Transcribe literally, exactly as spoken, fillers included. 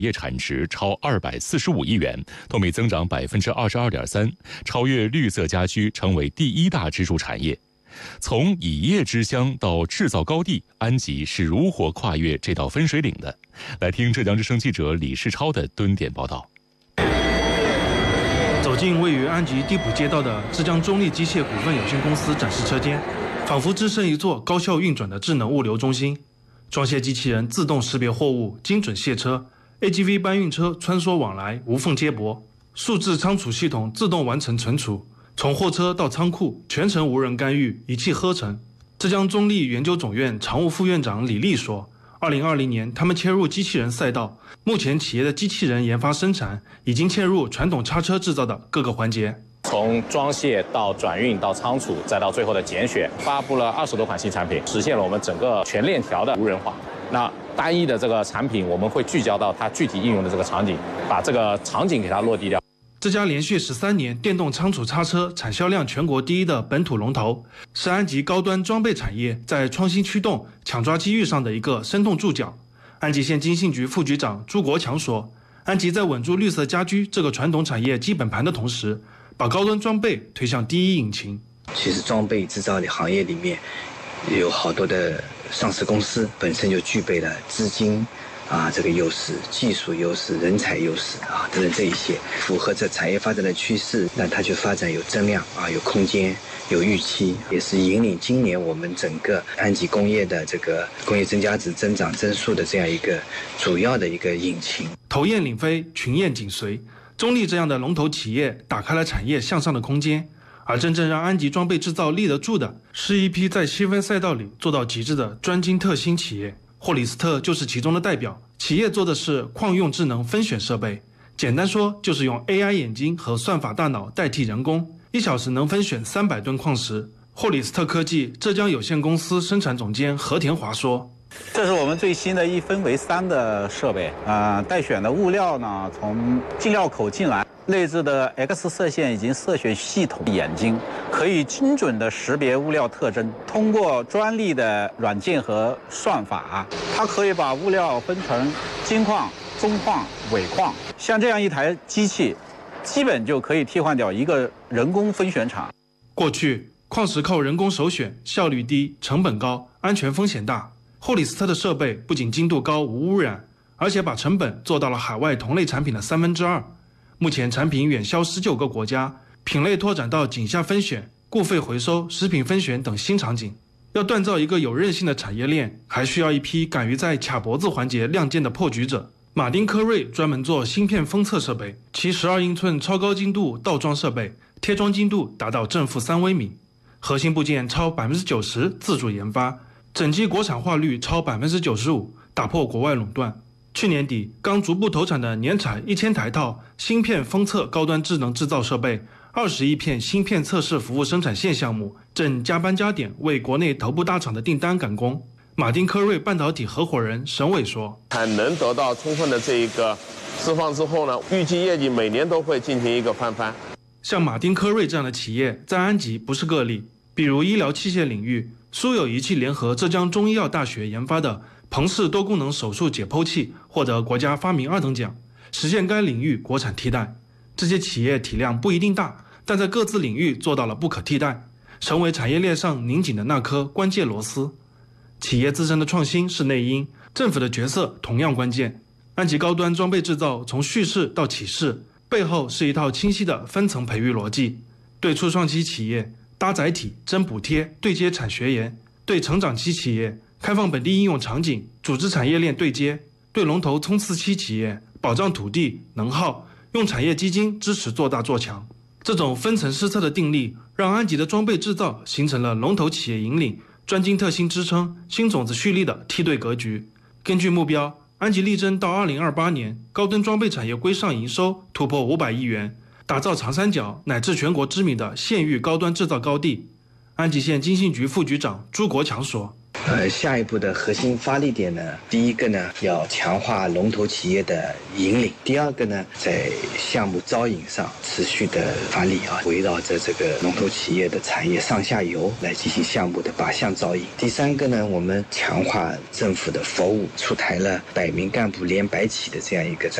业产值超二百四十五亿元，同比增长百分之二十二点三，超越绿色家居，成为第一大支柱产业。从以业之乡到制造高地，安吉是如何跨越这道分水岭的？来听浙江之声记者李世超的蹲点报道。 走进位于安吉地浦街道的浙江中力机械股份有限公司展示车间，仿佛置身一座高效运转的智能物流中心。装卸机器人自动识别货物，精准卸车 ，A G V 搬运车穿梭往来，无缝接驳，数字仓储系统自动完成存储。从货车到仓库，全程无人干预，一气呵成。浙江中力研究总院常务副院长李丽说，二零二零年他们切入机器人赛道，目前企业的机器人研发生产已经嵌入传统叉车制造的各个环节， 从装卸到转运到仓储，再到最后的拣选，发布了二十多款新产品，实现了我们整个全链条的无人化。那单一的这个产品，我们会聚焦到它具体应用的这个场景，把这个场景给它落地掉。 这家连续十三年电动仓储叉车产销量全国第一的本土龙头，是安吉高端装备产业在创新驱动、抢抓机遇上的一个生动注脚。安吉县经信局副局长朱国强说，安吉在稳住绿色家居这个传统产业基本盘的同时，把高端装备推向第一引擎。 其实装备制造的行业里面有好多的上市公司本身就具备了资金啊，这个优势、技术优势、人才优势啊等等这一些，符合这产业发展的趋势，那它就发展有增量啊，有空间，有预期，也是引领今年我们整个安吉工业的这个工业增加值增长增速的这样一个主要的一个引擎。 头雁领飞，群雁紧随，中力这样的龙头企业打开了产业向上的空间，而真正让安吉装备制造立得住的，是一批在细分赛道里做到极致的专精特新企业。霍里斯特就是其中的代表，企业做的是矿用智能分选设备，简单说就是用 A I 眼睛和算法大脑代替人工，一小时能分选三百吨矿石。霍里斯特科技浙江有限公司生产总监何田华说， 这是我们最新的一分为三的设备啊、呃，待选的物料呢从进料口进来，内置的 X 射线以及色选系统眼睛可以精准的识别物料特征，通过专利的软件和算法，它可以把物料分成精矿、中矿、尾矿。像这样一台机器，基本就可以替换掉一个人工分选厂。 过去矿石靠人工首选，效率低，成本高，安全风险大。霍里斯特的设备不仅精度高、无污染，而且把成本做到了海外同类产品的三分之二。目前产品远销十九个国家，品类拓展到井下分选、固废回收、食品分选等新场景。要锻造一个有韧性的产业链，还需要一批敢于在卡脖子环节亮剑的破局者。马丁科瑞专门做芯片封测设备，其十二英寸超高精度倒装设备，贴装精度达到正负三微米，核心部件超百分之九十自主研发，整机国产化率超百分之九十五，打破国外垄断。去年底刚逐步投产的年产一千台套芯片封测高端智能制造设备，二十亿片芯片测试服务生产线项目正加班加点为国内头部大厂的订单赶工。马丁科瑞半导体合伙人沈伟说， 产能得到充分的这一个释放之后呢，预计业绩每年都会进行一个翻番。 像马丁科瑞这样的企业在安吉不是个例，比如医疗器械领域，苏有仪器联合浙江中医药大学研发的彭氏多功能手术解剖器获得国家发明二等奖，实现该领域国产替代。这些企业体量不一定大，但在各自领域做到了不可替代，成为产业链上拧紧的那颗关键螺丝。企业自身的创新是内因，政府的角色同样关键。安吉高端装备制造从蓄势到起势，背后是一套清晰的分层培育逻辑。对初创期企业搭载体、增补贴、对接产学研；对成长期企业开放本地应用场景，组织产业链对接；对龙头冲刺期企业保障土地能耗，用产业基金支持做大做强。这种分层施策的定力，让安吉的装备制造形成了龙头企业引领、专精特新支撑、新种子蓄力的梯队格局。根据目标，安吉力争到二零二八年高端装备产业规上营收突破五百亿元，打造长三角乃至全国知名的县域高端制造高地。安吉县经信局副局长朱国强说， 呃，下一步的核心发力点呢，第一个呢要强化龙头企业的引领，第二个呢在项目招引上持续的发力啊，围绕着这个龙头企业的产业上下游来进行项目的靶向招引。第三个呢，我们强化政府的服务，出台了百名干部连百企的这样一个战